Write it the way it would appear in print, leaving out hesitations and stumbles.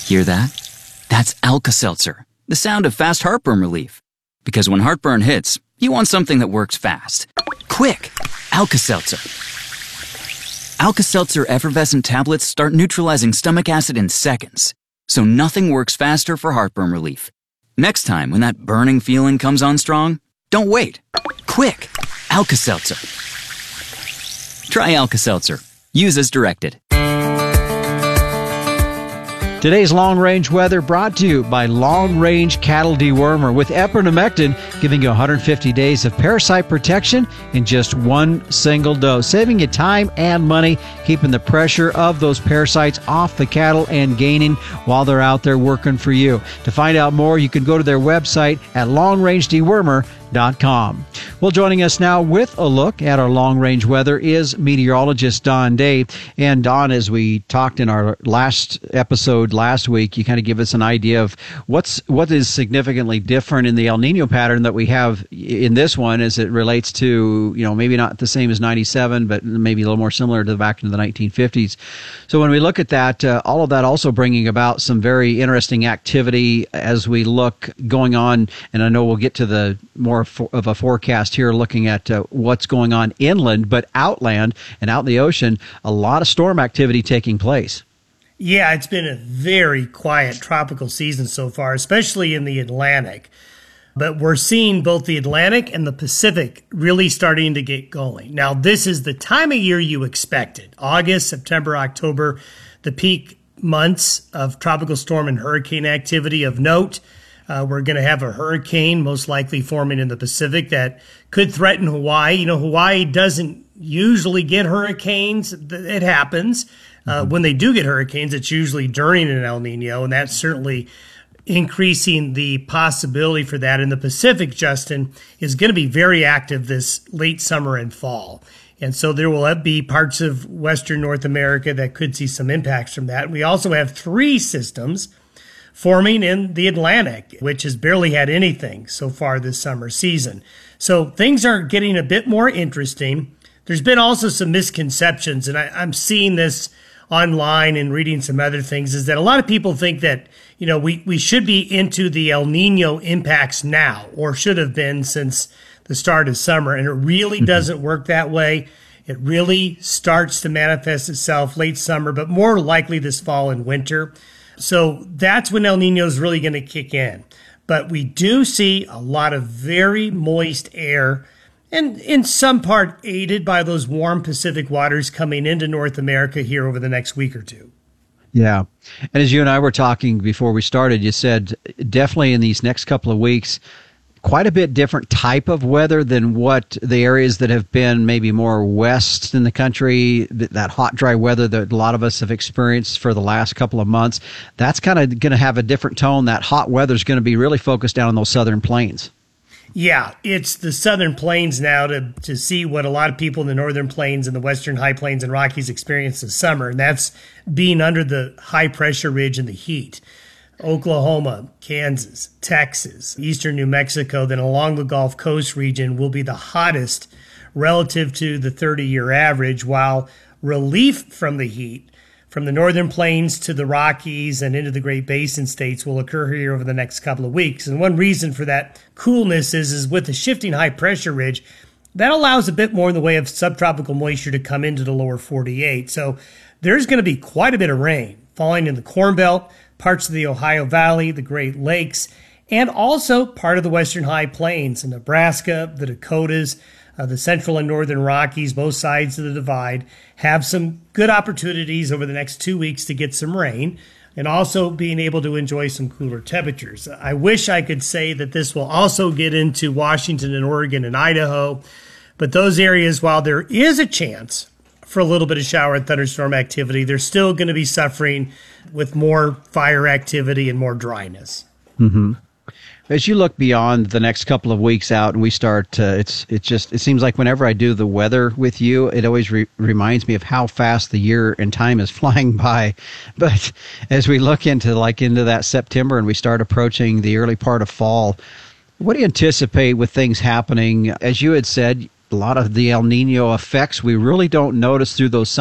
Hear that? That's Alka-Seltzer, the sound of fast heartburn relief. Because when heartburn hits, you want something that works fast. Quick! Alka-Seltzer. Alka-Seltzer effervescent tablets start neutralizing stomach acid in seconds, so nothing works faster for heartburn relief. Next time when that burning feeling comes on strong, don't wait. Quick! Alka-Seltzer. Try Alka-Seltzer. Use as directed. Today's Long Range weather brought to you by Long Range Cattle Dewormer with epinephrine, giving you 150 days of parasite protection in just one single dose, saving you time and money, keeping the pressure of those parasites off the cattle and gaining while they're out there working for you. To find out more, you can go to their website at longrangedewormer.com. Well, joining us now with a look at our long-range weather is meteorologist Don Day. And Don, as we talked in our last episode last week, you kind of give us an idea of what is significantly different in the El Nino pattern that we have in this one as it relates to, maybe not the same as 97, but maybe a little more similar to back into the 1950s. So when we look at that, all of that also bringing about some very interesting activity as we look going on, and I know we'll get to the more of a forecast here looking at what's going on inland, but outland and out in the ocean, a lot of storm activity taking place. Yeah, it's been a very quiet tropical season so far, especially in the Atlantic. But we're seeing both the Atlantic and the Pacific really starting to get going. Now, this is the time of year you expected. August, September, October, the peak months of tropical storm and hurricane activity of note. We're going to have a hurricane most likely forming in the Pacific that could threaten Hawaii. Hawaii doesn't usually get hurricanes. It happens. When they do get hurricanes, it's usually during an El Nino, and that's certainly increasing the possibility for that. And the Pacific, Justin, is going to be very active this late summer and fall. And so there will be parts of Western North America that could see some impacts from that. We also have 3 systems forming in the Atlantic, which has barely had anything so far this summer season. So things are getting a bit more interesting. There's been also some misconceptions, and I'm seeing this online and reading some other things, is that a lot of people think that, we should be into the El Nino impacts now, or should have been since the start of summer, and it really doesn't work that way. It really starts to manifest itself late summer, but more likely this fall and winter. So that's when El Nino is really going to kick in. But we do see a lot of very moist air, and in some part aided by those warm Pacific waters coming into North America here over the next week or two. Yeah. And as you and I were talking before we started, you said definitely in these next couple of weeks, quite a bit different type of weather than what the areas that have been maybe more west in the country, that hot, dry weather that a lot of us have experienced for the last couple of months. That's kind of going to have a different tone. That hot weather is going to be really focused down on those southern plains. Yeah, it's the southern plains now to see what a lot of people in the northern plains and the western high plains and Rockies experience this summer, and that's being under the high pressure ridge and the heat. Oklahoma, Kansas, Texas, eastern New Mexico, then along the Gulf Coast region will be the hottest relative to the 30-year average, while relief from the heat from the northern plains to the Rockies and into the Great Basin states will occur here over the next couple of weeks. And one reason for that coolness is with the shifting high pressure ridge, that allows a bit more in the way of subtropical moisture to come into the lower 48. So there's going to be quite a bit of rain falling in the Corn Belt, parts of the Ohio Valley, the Great Lakes, and also part of the western high plains in Nebraska, the Dakotas, the central and northern Rockies, both sides of the divide, have some good opportunities over the next 2 weeks to get some rain and also being able to enjoy some cooler temperatures. I wish I could say that this will also get into Washington and Oregon and Idaho, but those areas, while there is a chance for a little bit of shower and thunderstorm activity, they're still going to be suffering with more fire activity and more dryness. Mm-hmm. As you look beyond the next couple of weeks out and we start, it seems like whenever I do the weather with you, it always reminds me of how fast the year and time is flying by. But as we look into that September and we start approaching the early part of fall, what do you anticipate with things happening? As you had said, a lot of the El Nino effects we really don't notice through those